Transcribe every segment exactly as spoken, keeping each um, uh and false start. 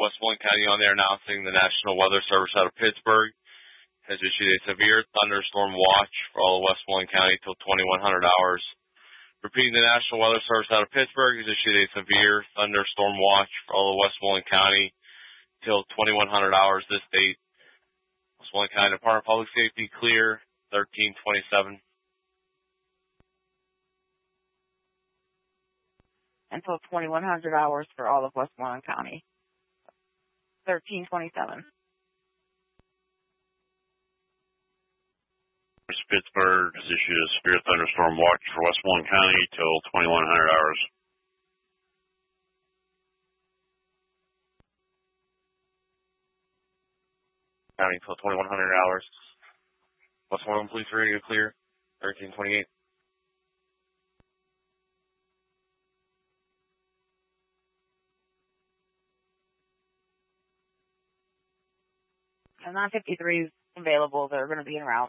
Westmoreland County on there announcing the National Weather Service out of Pittsburgh has issued a severe thunderstorm watch for all of Westmoreland County till twenty-one hundred hours. Repeating, the National Weather Service out of Pittsburgh has issued a severe thunderstorm watch for all of Westmoreland County till twenty-one hundred hours this date. Westmoreland County Department of Public Safety, clear, thirteen twenty-seven. Until twenty-one hundred hours for all of Westmoreland County. thirteen twenty-seven. Pittsburgh has issued a severe thunderstorm watch for Westmoreland County till twenty-one hundred hours. County till twenty-one hundred hours. Westmoreland Police Radio, clear, thirteen twenty-eight. And nine fifty-three is available. They're going to be en route.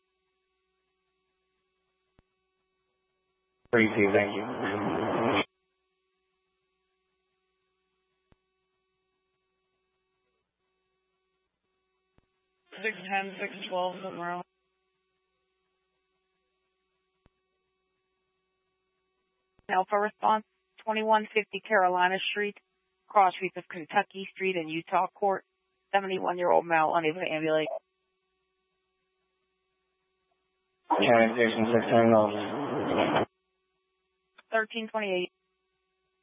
Thank you. Thank you. six ten, six twelve, something around. Now for response, twenty-one fifty Carolina Street, cross streets of Kentucky Street and Utah Court. seventy-one-year-old male unable to ambulate. County Station six ten, thirteen twenty-eight.